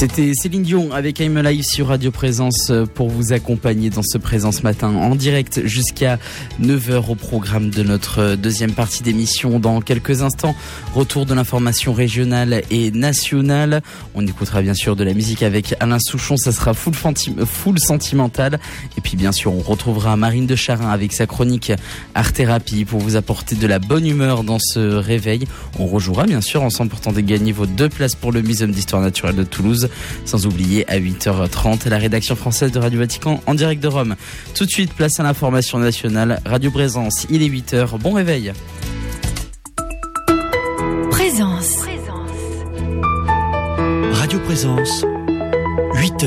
C'était Céline Dion avec I'm Alive sur Radio Présence pour vous accompagner dans ce Présence Matin en direct jusqu'à 9h au programme de notre deuxième partie d'émission. Dans quelques instants, retour de l'information régionale et nationale. On écoutera bien sûr de la musique avec Alain Souchon, ça sera full sentimental. Et puis bien sûr, on retrouvera Marine de Charin avec sa chronique Art Thérapie pour vous apporter de la bonne humeur dans ce réveil. On rejouera bien sûr ensemble pour tenter de gagner vos 2 places pour le Muséum d'Histoire Naturelle de Toulouse. Sans oublier à 8h30 la rédaction française de Radio Vatican en direct de Rome. Tout de suite, place à l'information nationale. Radio Présence, il est 8h. Bon réveil. Présence. Radio Présence, 8h.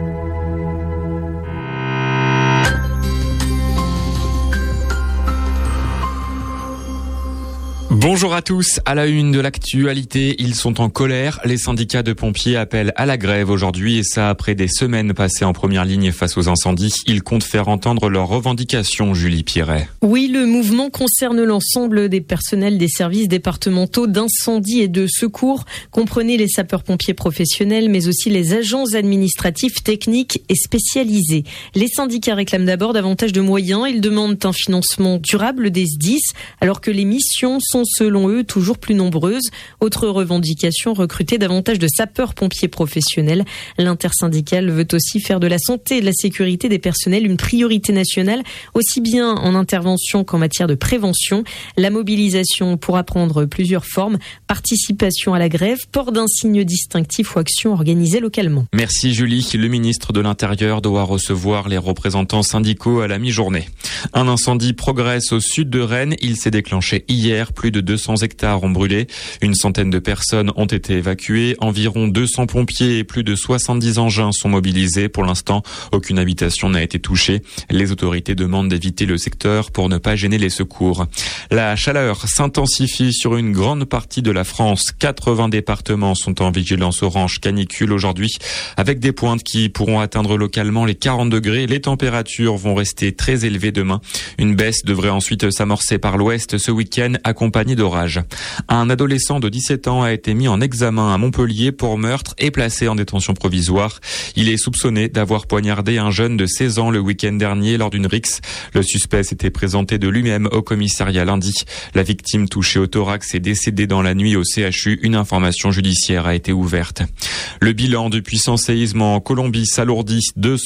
Bonjour à tous, à la une de l'actualité, ils sont en colère. Les syndicats de pompiers appellent à la grève aujourd'hui et ça après des semaines passées en première ligne face aux incendies. Ils comptent faire entendre leurs revendications, Julie Pierret. Oui, le mouvement concerne l'ensemble des personnels des services départementaux d'incendie et de secours. Comprenez les sapeurs-pompiers professionnels, mais aussi les agents administratifs, techniques et spécialisés. Les syndicats réclament d'abord davantage de moyens. Ils demandent un financement durable des SDIS, alors que les missions sont selon eux toujours plus nombreuses. Autre revendication, recruter davantage de sapeurs-pompiers professionnels. L'intersyndicale veut aussi faire de la santé et de la sécurité des personnels une priorité nationale, aussi bien en intervention qu'en matière de prévention. La mobilisation pourra prendre plusieurs formes: participation à la grève, port d'un signe distinctif ou action organisée localement. Merci Julie. Le ministre de l'Intérieur doit recevoir les représentants syndicaux à la mi-journée. Un incendie progresse au sud de Rennes. Il s'est déclenché hier. Plus de 200 hectares ont brûlé. Une centaine de personnes ont été évacuées. Environ 200 pompiers et plus de 70 engins sont mobilisés. Pour l'instant, aucune habitation n'a été touchée. Les autorités demandent d'éviter le secteur pour ne pas gêner les secours. La chaleur s'intensifie sur une grande partie de la France. 80 départements sont en vigilance orange canicule aujourd'hui, avec des pointes qui pourront atteindre localement les 40 degrés. Les températures vont rester très élevées demain. Une baisse devrait ensuite s'amorcer par l'ouest ce week-end, accompagné d'orages. Un adolescent de 17 ans a été mis en examen à Montpellier pour meurtre et placé en détention provisoire. Il est soupçonné d'avoir poignardé un jeune de 16 ans le week-end dernier lors d'une rixe. Le suspect s'était présenté de lui-même au commissariat lundi. La victime touchée au thorax est décédée dans la nuit au CHU. Une information judiciaire a été ouverte. Le bilan du puissant séisme en Colombie s'alourdit.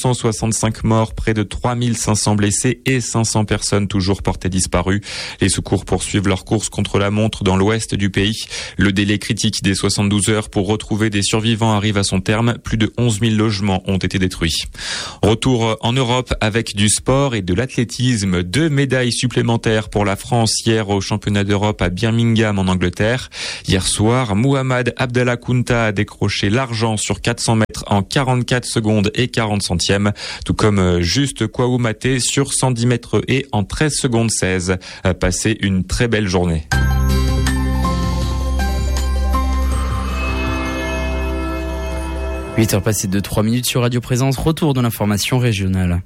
265 morts, près de 3500 blessés et 500 personnes toujours portées disparues. Les secours poursuivent leur course contre la montre dans l'ouest du pays. Le délai critique des 72 heures pour retrouver des survivants arrive à son terme. Plus de 11 000 logements ont été détruits. Retour en Europe avec du sport et de l'athlétisme. 2 médailles supplémentaires pour la France hier au championnat d'Europe à Birmingham en Angleterre. Hier soir, Mohamed Abdallah Kounta a décroché l'argent sur 400 mètres en 44 secondes et 40 centièmes, tout comme Juste Kouaoumate sur 110 mètres et en 13 secondes 16. Passé une très belle journée. « 8h passées de 3 minutes sur Radio Présence, retour de l'information régionale.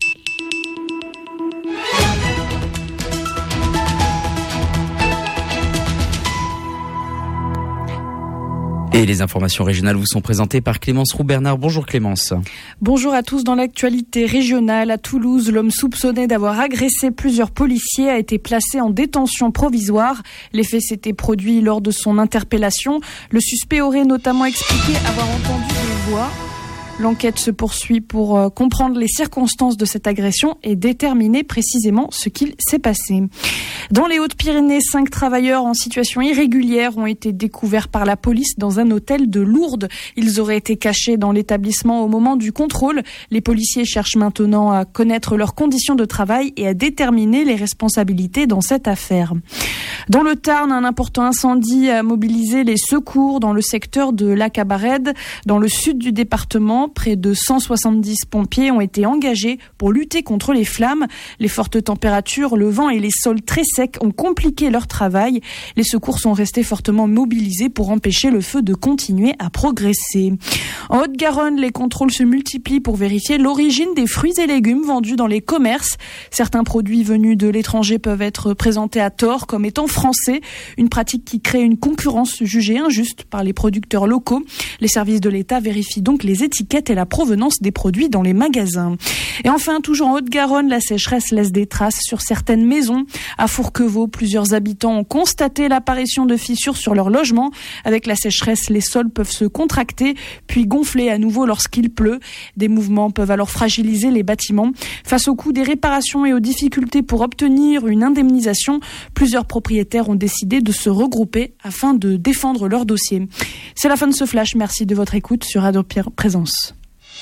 Et les informations régionales vous sont présentées par Clémence Roux-Bernard. Bonjour Clémence. Bonjour à tous. Dans l'actualité régionale, à Toulouse, l'homme soupçonné d'avoir agressé plusieurs policiers a été placé en détention provisoire. Les faits s'étaient produits lors de son interpellation. Le suspect aurait notamment expliqué avoir entendu des voix. L'enquête se poursuit pour comprendre les circonstances de cette agression et déterminer précisément ce qu'il s'est passé. Dans les Hautes-Pyrénées, 5 travailleurs en situation irrégulière ont été découverts par la police dans un hôtel de Lourdes. Ils auraient été cachés dans l'établissement au moment du contrôle. Les policiers cherchent maintenant à connaître leurs conditions de travail et à déterminer les responsabilités dans cette affaire. Dans le Tarn, un important incendie a mobilisé les secours dans le secteur de Lac-à-Barède, dans le sud du département. Près de 170 pompiers ont été engagés pour lutter contre les flammes. Les fortes températures, le vent et les sols très secs ont compliqué leur travail. Les secours sont restés fortement mobilisés pour empêcher le feu de continuer à progresser. En Haute-Garonne, les contrôles se multiplient pour vérifier l'origine des fruits et légumes vendus dans les commerces. Certains produits venus de l'étranger peuvent être présentés à tort comme étant français, une pratique qui crée une concurrence jugée injuste par les producteurs locaux. Les services de l'État vérifient donc les étiquettes et la provenance des produits dans les magasins. Et enfin, toujours en Haute-Garonne, la sécheresse laisse des traces sur certaines maisons. À Fourquevaux, plusieurs habitants ont constaté l'apparition de fissures sur leur logement. Avec la sécheresse, les sols peuvent se contracter, puis gonfler à nouveau lorsqu'il pleut. Des mouvements peuvent alors fragiliser les bâtiments. Face au coût des réparations et aux difficultés pour obtenir une indemnisation, plusieurs propriétaires ont décidé de se regrouper afin de défendre leur dossier. C'est la fin de ce flash. Merci de votre écoute sur Radio Présence.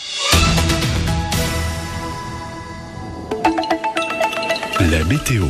La météo.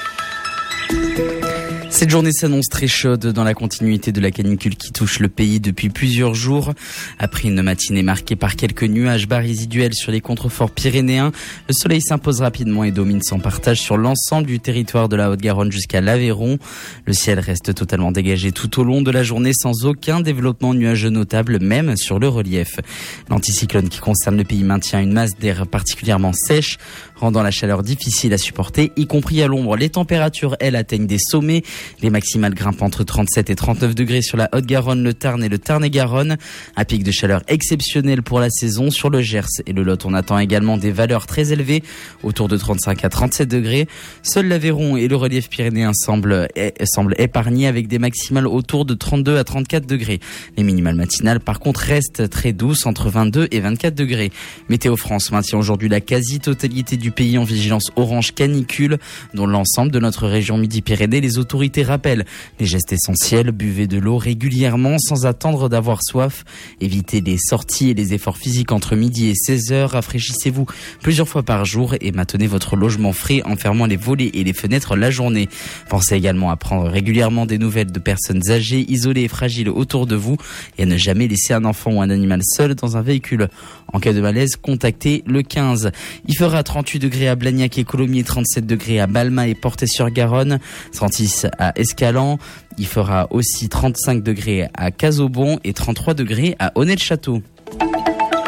Cette journée s'annonce très chaude dans la continuité de la canicule qui touche le pays depuis plusieurs jours. Après une matinée marquée par quelques nuages bas résiduels sur les contreforts pyrénéens, le soleil s'impose rapidement et domine sans partage sur l'ensemble du territoire de la Haute-Garonne jusqu'à l'Aveyron. Le ciel reste totalement dégagé tout au long de la journée sans aucun développement nuageux notable, même sur le relief. L'anticyclone qui concerne le pays maintient une masse d'air particulièrement sèche, rendant la chaleur difficile à supporter, y compris à l'ombre. Les températures, elles, atteignent des sommets. Les maximales grimpent entre 37 et 39 degrés sur la Haute-Garonne, le Tarn et le Tarn-et-Garonne. Un pic de chaleur exceptionnel pour la saison. Sur le Gers et le Lot, on attend également des valeurs très élevées, autour de 35 à 37 degrés. Seul l'Aveyron et le relief pyrénéen semblent épargnés avec des maximales autour de 32 à 34 degrés. Les minimales matinales, par contre, restent très douces, entre 22 et 24 degrés. Météo France maintient aujourd'hui la quasi-totalité du pays en vigilance orange canicule, dont l'ensemble de notre région Midi-Pyrénées. Les autorités rappellent les gestes essentiels: buvez de l'eau régulièrement sans attendre d'avoir soif, évitez les sorties et les efforts physiques entre midi et 16h, rafraîchissez-vous plusieurs fois par jour et maintenez votre logement frais en fermant les volets et les fenêtres la journée. Pensez également à prendre régulièrement des nouvelles de personnes âgées, isolées et fragiles autour de vous et à ne jamais laisser un enfant ou un animal seul dans un véhicule. En cas de malaise, contactez le 15. Il fera 38 degrés à Blagnac et Colomiers, 37 degrés à Balma et Portet-sur-Garonne, 36 à Escalans. Il fera aussi 35 degrés à Casaubon et 33 degrés à Honnay-le-Château.